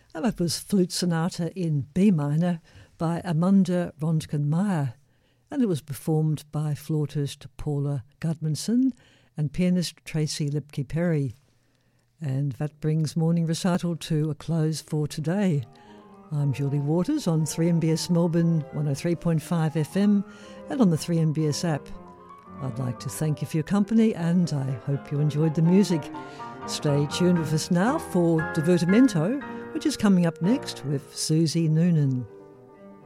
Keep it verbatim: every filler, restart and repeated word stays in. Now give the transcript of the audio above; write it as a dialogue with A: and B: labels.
A: And that was Flute Sonata in B minor by Amanda Röntgen-Meyer, and it was performed by flautist Paula Gudmundsson and pianist Tracy Lipke-Perry. And that brings Morning Recital to a close for today. I'm Julie Waters on three M B S Melbourne one oh three point five F M and on the three M B S app. I'd like to thank you for your company, and I hope you enjoyed the music. Stay tuned with us now for Divertimento, which is coming up next with Susie Noonan.